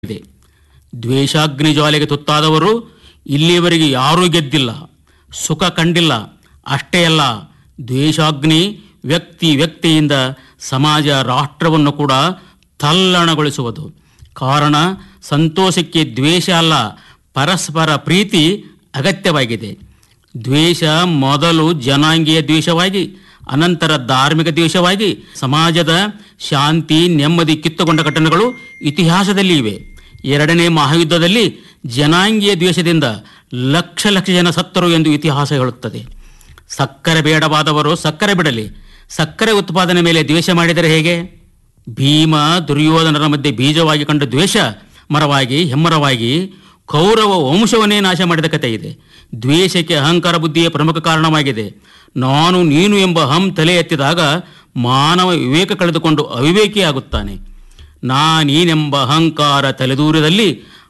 ಇದೆ. ದ್ವೇಷಾಗ್ನಿ ಜ್ವಾಲೆಗೆ ತುತ್ತಾದವರು ಇಲ್ಲಿಯವರೆಗೆ ಯಾರೂ ಗೆದ್ದಿಲ್ಲ, ಸುಖ ಕಂಡಿಲ್ಲ. ಅಷ್ಟೇ ಅಲ್ಲ, ದ್ವೇಷಾಗ್ನಿ ವ್ಯಕ್ತಿಯಿಂದ ಸಮಾಜ ರಾಷ್ಟ್ರವನ್ನು ಕೂಡ ತಲ್ಲಣಗೊಳಿಸುವುದು. ಕಾರಣ, ಸಂತೋಷಕ್ಕೆ ದ್ವೇಷ ಅಲ್ಲ, ಪರಸ್ಪರ ಪ್ರೀತಿ ಅಗತ್ಯವಾಗಿದೆ. ದ್ವೇಷ ಮೊದಲು ಜನಾಂಗೀಯ ದ್ವೇಷವಾಗಿ, ಅನಂತರ ಧಾರ್ಮಿಕ ದ್ವೇಷವಾಗಿ ಸಮಾಜದ ಶಾಂತಿ ನೆಮ್ಮದಿ ಕಿತ್ತುಕೊಂಡ ಘಟನೆಗಳು ಇತಿಹಾಸದಲ್ಲಿ ಇವೆ. ಎರಡನೇ ಮಹಾಯುದ್ಧದಲ್ಲಿ ಜನಾಂಗೀಯ ದ್ವೇಷದಿಂದ ಲಕ್ಷ ಜನ ಸತ್ತರು ಎಂದು ಇತಿಹಾಸ ಹೇಳುತ್ತದೆ. ಸಕ್ಕರೆ ಬೇಡವಾದವರು ಸಕ್ಕರೆ ಬಿಡಲಿ, ಸಕ್ಕರೆ ಉತ್ಪಾದನೆ ಮೇಲೆ ದ್ವೇಷ ಮಾಡಿದರೆ ಹೇಗೆ? ಭೀಮ ದುರ್ಯೋಧನರ ಮಧ್ಯೆ ಬೀಜವಾಗಿ ಕಂಡ ದ್ವೇಷ ಮರವಾಗಿ ಹೆಮ್ಮರವಾಗಿ ಕೌರವ ವಂಶವನ್ನೇ ನಾಶ ಮಾಡಿದ ಕಥೆ ಇದೆ. ದ್ವೇಷಕ್ಕೆ ಅಹಂಕಾರ ಬುದ್ಧಿಯೇ ಪ್ರಮುಖ ಕಾರಣವಾಗಿದೆ. ನಾನು ನೀನು ಎಂಬ ತಲೆ ಎತ್ತಿದಾಗ ಮಾನವ ವಿವೇಕ ಕಳೆದುಕೊಂಡು ಅವಿವೇಕಿಯಾಗುತ್ತಾನೆ. ನಾನೀನೆಂಬ ಅಹಂಕಾರ ತಲೆದೂರದಲ್ಲಿ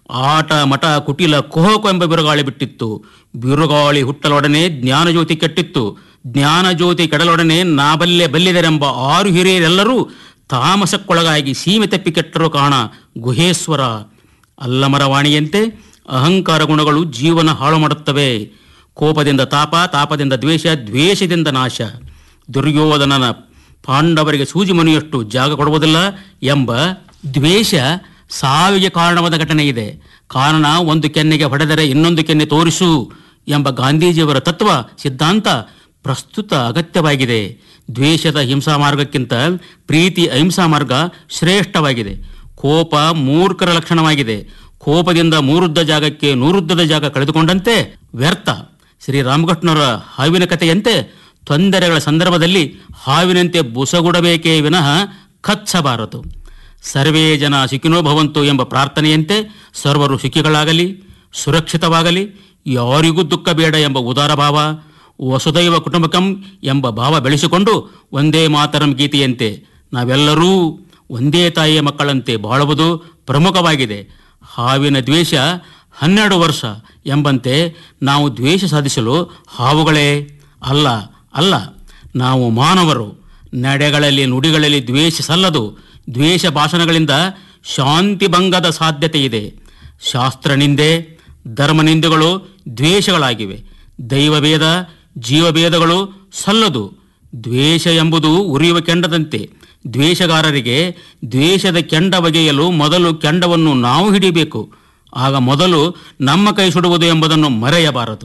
ಆಟ ಮಠ ಕುಟಿಲ ಕುಹಕು ಎಂಬ ಬಿರುಗಾಳಿ ಬಿಟ್ಟಿತ್ತು. ಬಿರುಗಾಳಿ ಹುಟ್ಟಲೊಡನೆ ಜ್ಞಾನಜ್ಯೋತಿ ಕೆಟ್ಟಿತ್ತು. ಜ್ಞಾನಜ್ಯೋತಿ ಕೆಡಲೊಡನೆ ಬಲ್ಲಿದರೆಂಬ 6 ಹಿರಿಯರೆಲ್ಲರೂ ತಾಮಸಕ್ಕೊಳಗಾಗಿ ಸೀಮೆ ತಪ್ಪಿ ಕೆಟ್ಟರು ಕಾಣ ಗುಹೇಶ್ವರ. ಅಲ್ಲಮರವಾಣಿಯಂತೆ ಅಹಂಕಾರ ಗುಣಗಳು ಜೀವನ ಹಾಳು ಮಾಡುತ್ತವೆ. ಕೋಪದಿಂದ ತಾಪ, ತಾಪದಿಂದ ದ್ವೇಷ, ದ್ವೇಷದಿಂದ ನಾಶ. ದುರ್ಯೋಧನನ ಪಾಂಡವರಿಗೆ ಸೂಜಿ ಮನೆಯಷ್ಟು ಜಾಗ ಕೊಡುವುದಿಲ್ಲ ಎಂಬ ದ್ವೇಷ ಸಾವಿಗೆ ಕಾರಣವಾದ ಘಟನೆ ಇದೆ. ಕಾರಣ, ಒಂದು ಕೆನ್ನೆಗೆ ಹೊಡೆದರೆ ಇನ್ನೊಂದು ಕೆನ್ನೆ ತೋರಿಸು ಎಂಬ ಗಾಂಧೀಜಿಯವರ ತತ್ವ ಸಿದ್ಧಾಂತ ಪ್ರಸ್ತುತ ಅಗತ್ಯವಾಗಿದೆ. ದ್ವೇಷದ ಹಿಂಸಾ ಮಾರ್ಗಕ್ಕಿಂತ ಪ್ರೀತಿ ಅಹಿಂಸಾ ಮಾರ್ಗ ಶ್ರೇಷ್ಠವಾಗಿದೆ. ಕೋಪ ಮೂರ್ಖರ ಲಕ್ಷಣವಾಗಿದೆ. ಕೋಪದಿಂದ 3 ಜಾಗಕ್ಕೆ 100 ಜಾಗ ಕಳೆದುಕೊಂಡಂತೆ ವ್ಯರ್ಥ. ಶ್ರೀರಾಮಕೃಷ್ಣರ ಹಾವಿನ ಕಥೆಯಂತೆ ತೊಂದರೆಗಳ ಸಂದರ್ಭದಲ್ಲಿ ಹಾವಿನಂತೆ ಬುಸಗುಡಬೇಕೇ ವಿನಃ ಕಚ್ಚಬಾರದು. ಸರ್ವೇ ಜನ ಸುಖಿನೋ ಭವಂತು ಎಂಬ ಪ್ರಾರ್ಥನೆಯಂತೆ ಸರ್ವರು ಸುಖಿಗಳಾಗಲಿ, ಸುರಕ್ಷಿತವಾಗಲಿ, ಯಾರಿಗೂ ದುಃಖ ಬೇಡ ಎಂಬ ಉದಾರ ಭಾವ, ವಸುದೈವ ಕುಟುಂಬಕಂ ಎಂಬ ಭಾವ ಬೆಳೆಸಿಕೊಂಡು ಒಂದೇ ಮಾತರಂ ಗೀತೆಯಂತೆ ನಾವೆಲ್ಲರೂ ಒಂದೇ ತಾಯಿಯ ಮಕ್ಕಳಂತೆ ಬಾಳುವುದು ಪ್ರಮುಖವಾಗಿದೆ. ಹಾವಿನ ದ್ವೇಷ 12 ವರ್ಷ ಎಂಬಂತೆ ನಾವು ದ್ವೇಷ ಸಾಧಿಸಲು ಹಾವುಗಳೇ ಅಲ್ಲ, ನಾವು ಮಾನವರು. ನಡೆಗಳಲ್ಲಿ ನುಡಿಗಳಲ್ಲಿ ದ್ವೇಷ ಸಲ್ಲದು. ದ್ವೇಷ ಭಾಷಣಗಳಿಂದ ಶಾಂತಿ ಭಂಗದ ಸಾಧ್ಯತೆ ಇದೆ. ಶಾಸ್ತ್ರ ನಿಂದೆ, ಧರ್ಮ ನಿಂದೆಗಳು ದ್ವೇಷಗಳಾಗಿವೆ. ದೈವಭೇದ, ಜೀವಭೇದಗಳು ಸಲ್ಲದು. ದ್ವೇಷ ಎಂಬುದು ಉರಿಯುವ ಕೆಂಡದಂತೆ. ದ್ವೇಷಗಾರರಿಗೆ ದ್ವೇಷದ ಕೆಂಡ ಬಗೆಯಲು ಮೊದಲು ಕೆಂಡವನ್ನು ನಾವು ಹಿಡಿಯಬೇಕು. ಆಗ ಮೊದಲು ನಮ್ಮ ಕೈ ಸುಡುವುದು ಎಂಬುದನ್ನು ಮರೆಯಬಾರದು.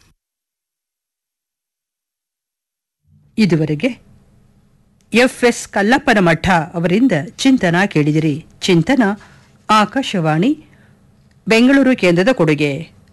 ಇದುವರೆಗೆ FS ಕಲ್ಲಪ್ಪನ ಮಠ ಅವರಿಂದ ಚಿಂತನ ಕೇಳಿದಿರಿ. ಚಿಂತನ ಆಕಾಶವಾಣಿ ಬೆಂಗಳೂರು ಕೇಂದ್ರದ ಕೊಡುಗೆ.